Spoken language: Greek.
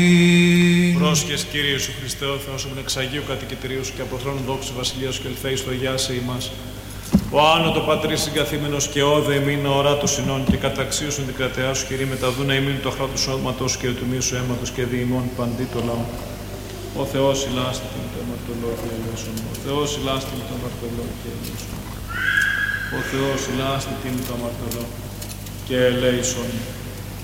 Πρόσχες, Κύριε Ιησού Χριστέ, ο Θεός μου εξαγίου κατοικητηρίου σου και από θρόνου δόξου βασιλείας σου και ελθέη στο γιάσε ημάς. Ο άνω το πατρί συγκαθήμενος και όδε εμείνα ορά του συνών και καταξίωσον την κρατεά σου, Κύριε, μεταδούνα εμείν το αχρά του σώματος σου και του μύου σου αίματος και δι' ημών παντί το λαό. Ο Θεός ηλάστη με το αμαρτωλό και ελέησον. Ο Θεός ηλάστη με το αμαρτωλό και ελέησον. Ο Θεός ηλάστη με το αμαρτωλό και ελέησον.